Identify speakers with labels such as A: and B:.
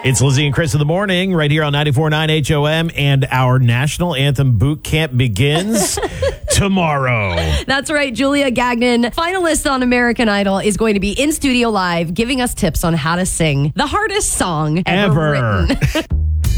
A: It's Lizzie and Chris in the morning right here on 94.9 HOM, and our national anthem boot camp begins tomorrow.
B: That's right. Julia Gagnon, finalist on American Idol, is going to be in studio live giving us tips on how to sing the hardest song ever written.